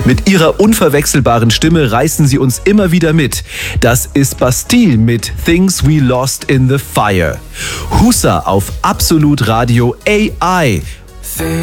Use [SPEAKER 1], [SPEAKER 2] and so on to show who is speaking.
[SPEAKER 1] Mit ihrer unverwechselbaren Stimme reißen sie uns immer wieder mit. Das ist Bastille mit Things We Lost in the Fire. Husa auf Absolut Radio AI.